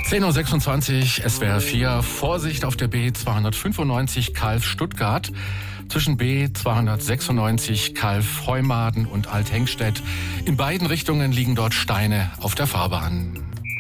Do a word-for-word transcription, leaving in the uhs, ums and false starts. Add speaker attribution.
Speaker 1: zehn Uhr sechsundzwanzig, S W R vier, Vorsicht auf der B zweihundertfünfundneunzig Calw-Stuttgart. Zwischen B zweihundertsechsundneunzig Calw-Heumaden und Althengstedt. In beiden Richtungen liegen dort Steine auf der Fahrbahn.